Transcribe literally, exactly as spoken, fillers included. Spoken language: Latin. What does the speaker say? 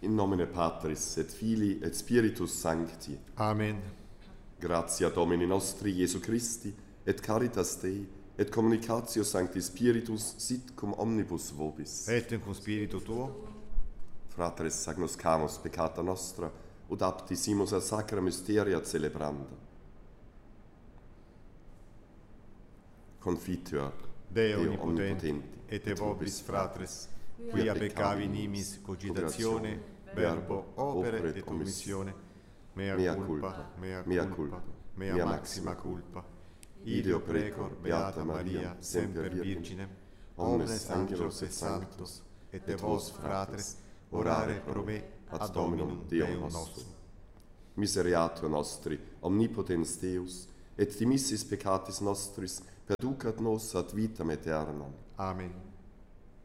In nomine Patris et Filii et Spiritus Sancti. Amen. Gratia Domini nostri Iesu Christi, et caritas Dei, et communicatio Sancti Spiritus sit cum omnibus vobis. Et cum spiritu tuo, Fratres agnoscamus peccata nostra, ut aptisimus a sacra mysteria celebranda. Confiteor Deo omnipotenti, et vobis fratres, quia peccavi nimis cogitatione, verbo, opere et omissione, mea culpa, mea culpa, mea maxima culpa. Ideo precor Beata Maria, semper Virginem, omnes angelos et sanctos, et vos, fratres, orare pro me ad Dominum Deum nostrum. Misereatur nostri, omnipotens Deus, et dimissis peccatis nostris, perducat nos ad vitam aeternam. Amen.